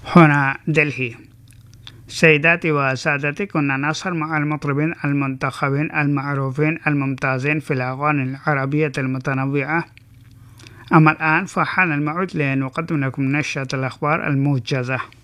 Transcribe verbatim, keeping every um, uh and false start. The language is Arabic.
هنا دلهي. سيداتي وسادتي، كنا نسهر مع المطربين المنتخبين المعروفين الممتازين في الأغاني العربية المتنوعة. أما الآن فحان الموعد لنقدم لكم نشرة الأخبار الموجزة.